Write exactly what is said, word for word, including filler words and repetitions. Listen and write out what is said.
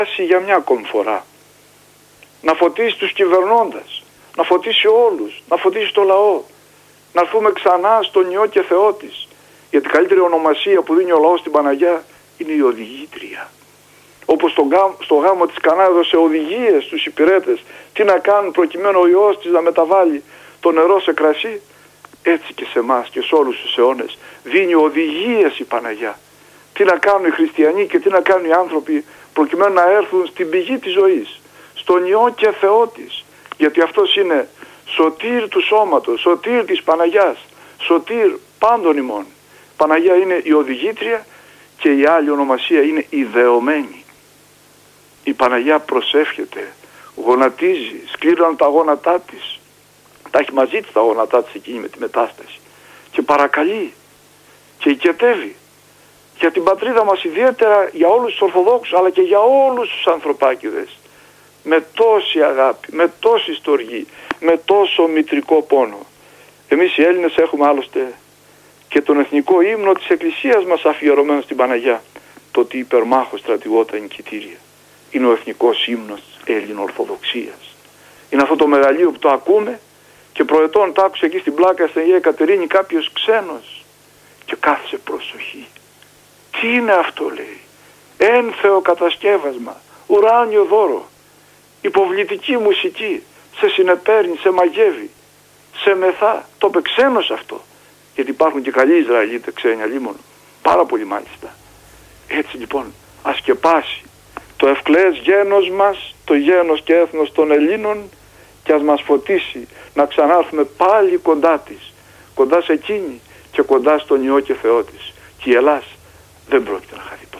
για μια ακόμη φορά. Να φωτίσει τους κυβερνώντας, να φωτίσει όλους, να φωτίσει το λαό. Να έρθουμε ξανά στον Υιό και Θεό της. Γιατί η καλύτερη ονομασία που δίνει ο λαός στην Παναγιά είναι η οδηγήτρια. Όπως στο γάμο, στο γάμο της Κανά έδωσε οδηγίες στους υπηρέτες τι να κάνουν προκειμένου ο Υιός της να μεταβάλει το νερό σε κρασί, έτσι και σε εμάς και σε όλους τους αιώνες δίνει οδηγίες η Παναγιά. Τι να κάνουν οι χριστιανοί και τι να κάνουν οι άνθρωποι προκειμένου να έρθουν στην πηγή της ζωής, στον Υιό και Θεό της. Γιατί αυτός είναι σωτήρ του σώματος, σωτήρ της Παναγιάς, σωτήρ πάντων ημών. Παναγιά είναι η οδηγήτρια και η άλλη ονομασία είναι η δεωμένη. Η Παναγιά προσεύχεται, γονατίζει, σκλήρωναν τα γόνατά της. Τα έχει μαζί της τα γόνατά της εκείνη με τη μετάσταση. Και παρακαλεί και οικετεύει για την πατρίδα μας, ιδιαίτερα για όλους τους Ορθοδόξους αλλά και για όλους τους ανθρωπάκηδες. Με τόση αγάπη, με τόση στοργή, με τόσο μητρικό πόνο. Εμείς οι Έλληνες έχουμε άλλωστε και τον εθνικό ύμνο της Εκκλησίας μας αφιερωμένο στην Παναγιά. Το ότι υπερμάχος στρατηγώτα εγκητήρια. Είναι ο εθνικός ύμνος της Ελληνοορθοδοξίας. Είναι αυτό το μεγαλείο που το ακούμε και προετών το άκουσε εκεί στην πλάκα στην Αγία Κατερίνη κάποιος ξένος και κάθισε προσοχή. Τι είναι αυτό, λέει? Ένθεο κατασκεύασμα, ουράνιο δώρο, υποβλητική μουσική, σε συνεπέρνει, σε μαγεύει, σε μεθά. Το είπε ξένος αυτό. Γιατί υπάρχουν και καλοί Ισραηλίτες ξένοι αλίμονο. Πάρα πολύ μάλιστα. Έτσι λοιπόν ας σκεπάσει το ευκλαίες γένος μας, το γένος και έθνος των Ελλήνων και ας μας φωτίσει να ξανάρθουμε πάλι κοντά της, κοντά σε εκείνη και κοντά στον Υιό και Θεό της. Και η Ελλάς δεν πρόκειται να χαθεί.